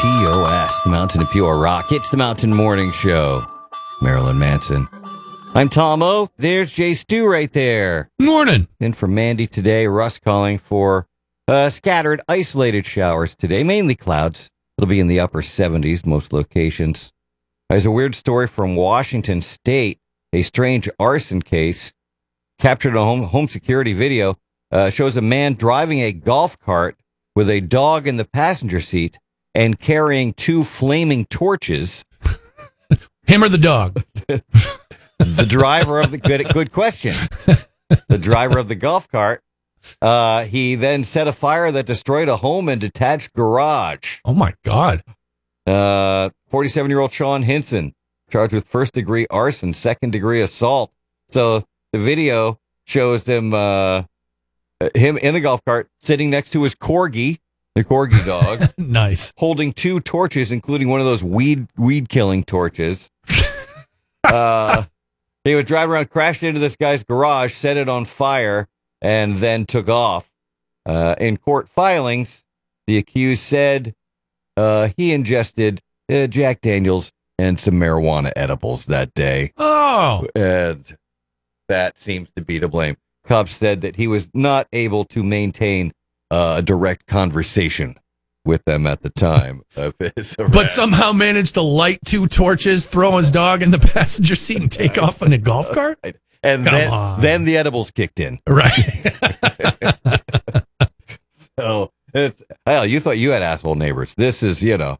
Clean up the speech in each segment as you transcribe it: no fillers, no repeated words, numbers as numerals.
TOS, the Mountain of Pure Rock. It's the Mountain Morning Show. Marilyn Manson. I'm Tom O. There's Jay Stu right there. Morning. And for Mandy today, Russ calling for scattered, isolated showers today, mainly clouds. It'll be in the upper 70s, most locations. There's a weird story from Washington State. A strange arson case captured on home security video shows a man driving a golf cart with a dog in the passenger seat and carrying two flaming torches. Him or the dog? The driver of the good question. The driver of the golf cart. He then set a fire that destroyed a home and detached garage. Oh my God. 47-year-old Sean Hinson charged with first-degree arson, second-degree assault. So the video shows him in the golf cart sitting next to his corgi, the corgi dog. Nice. Holding two torches, including one of those weed-killing torches. He was driving around, crashed into this guy's garage, set it on fire, and then took off. In court filings, the accused said he ingested Jack Daniels and some marijuana edibles that day. Oh. And that seems to be to blame. Cops said that he was not able to maintain a direct conversation with them at the time of his arrest. But somehow managed to light two torches, throw his dog in the passenger seat, and take off in a golf cart? And then the edibles kicked in. Right. So, you thought you had asshole neighbors. This is,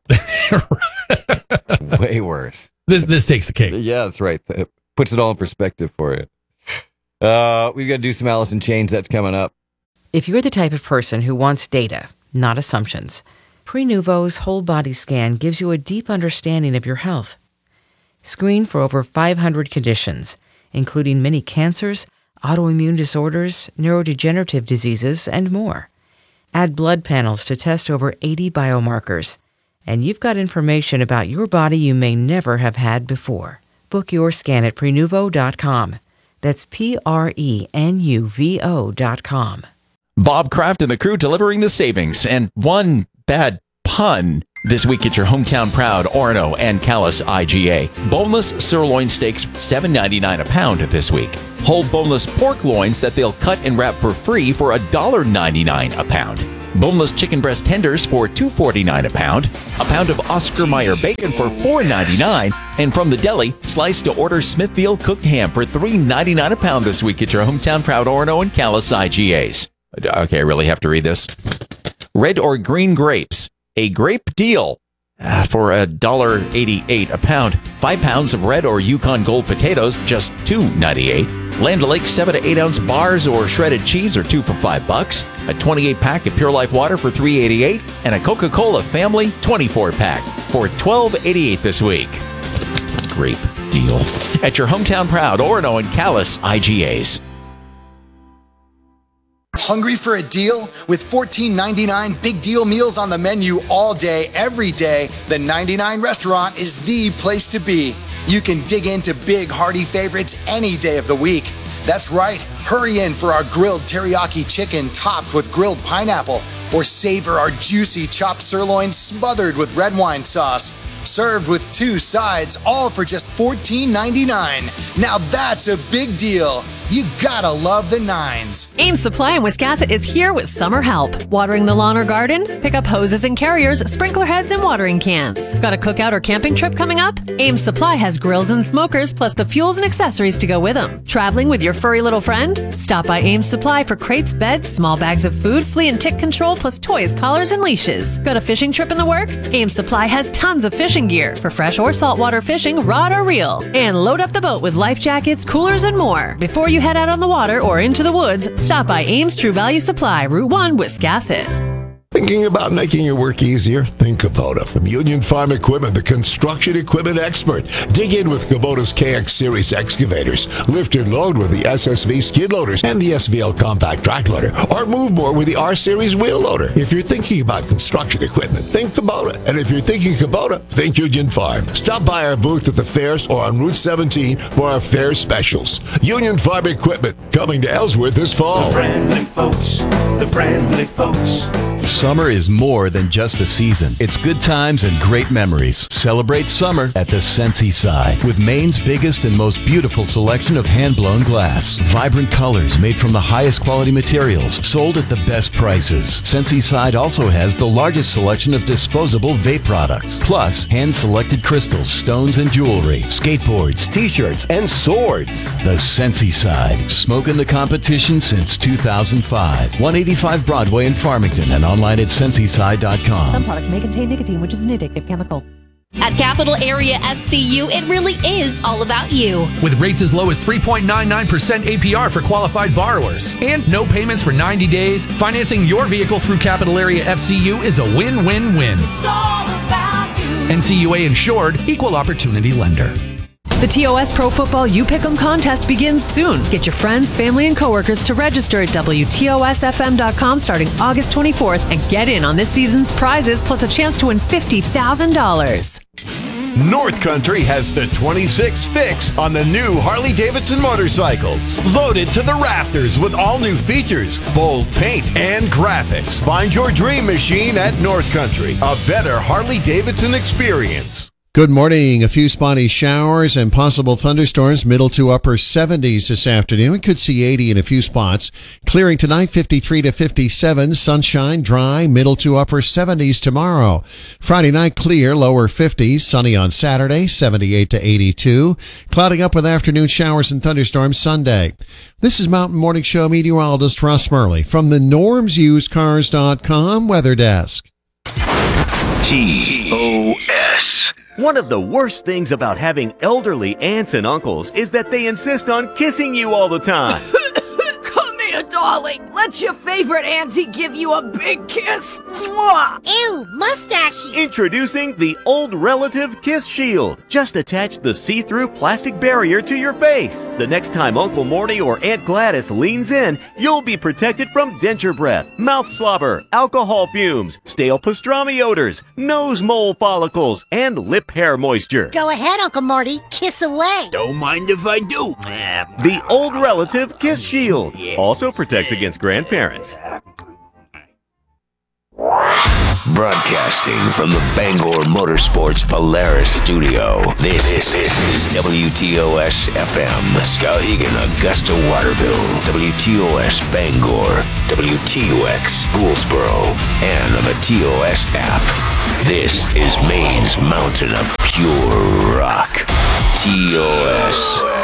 way worse. This takes the cake. Yeah, that's right. It puts it all in perspective for you. We've got to do some Alice in Chains. That's coming up. If you're the type of person who wants data, not assumptions, Prenuvo's whole body scan gives you a deep understanding of your health. Screen for over 500 conditions, including many cancers, autoimmune disorders, neurodegenerative diseases, and more. Add blood panels to test over 80 biomarkers, and you've got information about your body you may never have had before. Book your scan at Prenuvo.com. That's Prenuvo.com. Bob Kraft and the crew delivering the savings. And one bad pun this week at your hometown proud Orono and Callis IGA. Boneless sirloin steaks, $7.99 a pound this week. Whole boneless pork loins that they'll cut and wrap for free for $1.99 a pound. Boneless chicken breast tenders for $2.49 a pound of Oscar Mayer bacon for $4.99, and from the deli, slice to order Smithfield cooked ham for $3.99 a pound this week at your hometown proud Orono and Callis IGAs. Okay, I really have to read this. Red or green grapes, a grape deal for $1.88 a pound. 5 pounds of red or Yukon Gold potatoes, just $2.98. Land O'Lakes 7 to 8 ounce bars or shredded cheese are 2 for $5. A 28 pack of Pure Life water for $3.88, and a Coca-Cola Family 24 pack for $12.88 this week. Grape deal at your hometown proud Orono and Callis IGAs. Hungry for a deal? With $14.99 big deal meals on the menu all day, every day, the 99 Restaurant is the place to be. You can dig into big, hearty favorites any day of the week. That's right. Hurry in for our grilled teriyaki chicken topped with grilled pineapple, or savor our juicy chopped sirloin smothered with red wine sauce. Served with 2 sides, all for just $14.99. Now that's a big deal. You gotta love the nines. Ames Supply in Wiscasset is here with summer help. Watering the lawn or garden? Pick up hoses and carriers, sprinkler heads, and watering cans. Got a cookout or camping trip coming up? Ames Supply has grills and smokers, plus the fuels and accessories to go with them. Traveling with your furry little friend? Stop by Ames Supply for crates, beds, small bags of food, flea and tick control, plus toys, collars, and leashes. Got a fishing trip in the works? Ames Supply has tons of fishing gear for fresh or saltwater fishing, rod or reel. And load up the boat with life jackets, coolers, and more. Before you head out on the water or into the woods, stop by Ames True Value Supply, Route 1, Wiscasset. Thinking about making your work easier? Think Kubota. From Union Farm Equipment, the construction equipment expert. Dig in with Kubota's KX Series excavators. Lift and load with the SSV skid loaders and the SVL compact track loader. Or move more with the R Series wheel loader. If you're thinking about construction equipment, think Kubota. And if you're thinking Kubota, think Union Farm. Stop by our booth at the fairs or on Route 17 for our fair specials. Union Farm Equipment, coming to Ellsworth this fall. The friendly folks. Summer is more than just a season. It's good times and great memories. Celebrate summer at the Sensi Side with Maine's biggest and most beautiful selection of hand-blown glass. Vibrant colors made from the highest quality materials, sold at the best prices. Sensi Side also has the largest selection of disposable vape products, plus hand-selected crystals, stones, and jewelry, skateboards, t-shirts, and swords. The Sensi Side, smoking the competition since 2005. 185 Broadway in Farmington and online at sensiside.com. Some products may contain nicotine, which is an addictive chemical. At Capital Area FCU, it really is all about you. With rates as low as 3.99% APR for qualified borrowers and no payments for 90 days, financing your vehicle through Capital Area FCU is a win-win-win. It's all about you. NCUA insured, equal opportunity lender. The TOS Pro Football You Pick'em contest begins soon. Get your friends, family, and coworkers to register at WTOSFM.com starting August 24th and get in on this season's prizes plus a chance to win $50,000. North Country has the 26 fix on the new Harley-Davidson motorcycles. Loaded to the rafters with all new features, bold paint, and graphics. Find your dream machine at North Country. A better Harley-Davidson experience. Good morning. A few spotty showers and possible thunderstorms, middle to upper 70s this afternoon. We could see 80 in a few spots. Clearing tonight, 53 to 57. Sunshine, dry, middle to upper 70s tomorrow. Friday night, clear, lower 50s. Sunny on Saturday, 78 to 82. Clouding up with afternoon showers and thunderstorms Sunday. This is Mountain Morning Show meteorologist Russ Murley from the NormsUsedCars.com Weather Desk. TOS. One of the worst things about having elderly aunts and uncles is that they insist on kissing you all the time. Come here, darling. Let your favorite auntie give you a big kiss. Mwah. Ew, mustachy. Introducing the Old Relative Kiss Shield. Just attach the see-through plastic barrier to your face. The next time Uncle Morty or Aunt Gladys leans in, you'll be protected from denture breath, mouth slobber, alcohol fumes, stale pastrami odors, nose mole follicles, and lip hair moisture. Go ahead, Uncle Morty. Kiss away. Don't mind if I do. The Old Relative Kiss Shield also protects against grandparents. Broadcasting from the Bangor Motorsports Polaris studio, this is WTOS FM, Skowhegan, Augusta, Waterville, WTOS Bangor, WTOX Gouldsboro, and on the TOS app. This is Maine's mountain of pure rock, TOS.